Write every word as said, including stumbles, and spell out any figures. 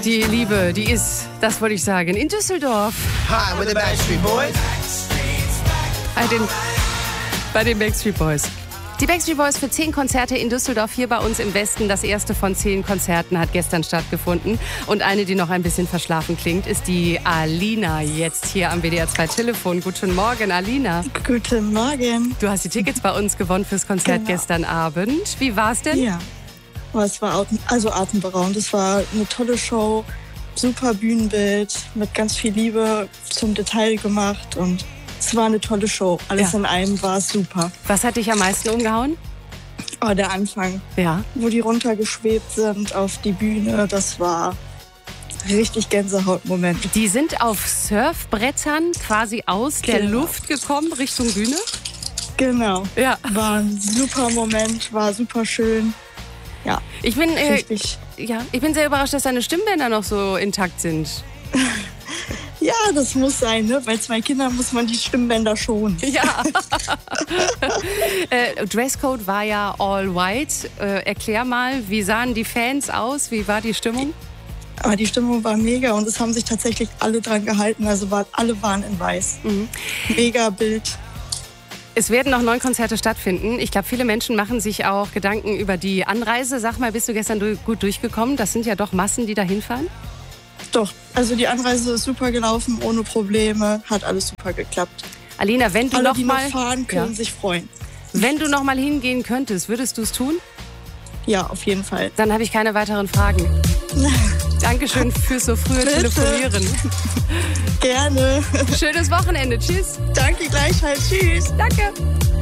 Die Liebe, die ist, das wollte ich sagen, in Düsseldorf. Hi, with the Backstreet Boys. Bei den, bei den Backstreet Boys. Die Backstreet Boys für zehn Konzerte in Düsseldorf, hier bei uns im Westen. Das erste von zehn Konzerten hat gestern stattgefunden. Und eine, die noch ein bisschen verschlafen klingt, ist die Alina, jetzt hier am W D R zwei Telefon. Guten Morgen, Alina. Guten Morgen. Du hast die Tickets bei uns gewonnen fürs Konzert Genau. gestern Abend. Wie war's denn? Ja, oh, es war atem, also atemberaubend. Es war eine tolle Show, super Bühnenbild, mit ganz viel Liebe zum Detail gemacht und es war eine tolle Show. Alles Ja. in einem war es super. Was hat dich am meisten umgehauen? Oh, der Anfang, Ja. wo die runtergeschwebt sind auf die Bühne, das war richtig Gänsehautmoment. Die sind auf Surfbrettern quasi aus der Genau. Luft gekommen Richtung Bühne? Genau. Ja. War ein super Moment, war super schön. Ja, Ich bin, äh, richtig. ja, ich bin sehr überrascht, dass deine Stimmbänder noch so intakt sind. Ja, das muss sein, ne? Bei zwei Kindern muss man die Stimmbänder schonen. Ja. äh, Dresscode war ja all white. Äh, erklär mal, wie sahen die Fans aus? Wie war die Stimmung? Aber die Stimmung war mega und es haben sich tatsächlich alle dran gehalten. Also war, alle waren in weiß. Mhm. Mega Bild. Es werden noch neun Konzerte stattfinden. Ich glaube, viele Menschen machen sich auch Gedanken über die Anreise. Sag mal, bist du gestern du- gut durchgekommen? Das sind ja doch Massen, die da hinfahren. Doch, also die Anreise ist super gelaufen, ohne Probleme. Hat alles super geklappt. Alina, wenn du Alle, noch die mal, noch fahren, können ja. sich freuen. wenn du noch mal hingehen könntest, würdest du es tun? Ja, auf jeden Fall. Dann habe ich keine weiteren Fragen. Dankeschön fürs so frühe Bitte. Telefonieren. Gerne. Schönes Wochenende. Tschüss. Danke gleichfalls. Tschüss. Danke.